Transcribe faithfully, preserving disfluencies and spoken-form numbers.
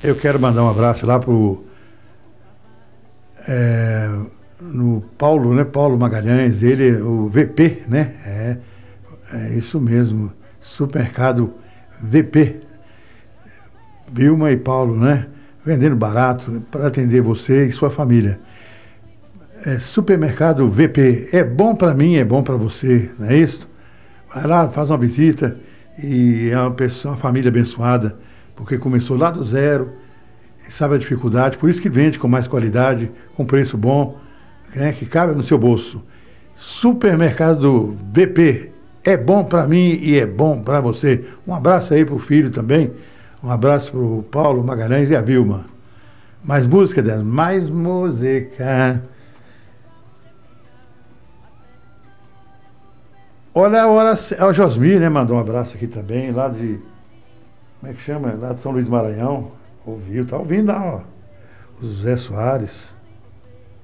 Eu quero mandar um abraço lá pro é, no Paulo, né? Paulo Magalhães, ele, o V P, né? É, é isso mesmo, Supermercado V P, Vilma e Paulo, né? Vendendo barato para atender você e sua família. É, Supermercado V P, é bom para mim, é bom para você, não é isso? Vai lá, faz uma visita e é uma pessoa, uma família abençoada, porque começou lá do zero, sabe a dificuldade, por isso que vende com mais qualidade, com preço bom, né, que cabe no seu bolso. Supermercado V P, é bom para mim e é bom para você. Um abraço aí pro filho também, um abraço pro Paulo Magalhães e a Vilma. Mais música dela, mais música. Olha, olha, o Josmir, né, mandou um abraço aqui também, lá de, como é que chama? Lá de São Luís do Maranhão. Ouviu, tá ouvindo lá, ó. O José Soares.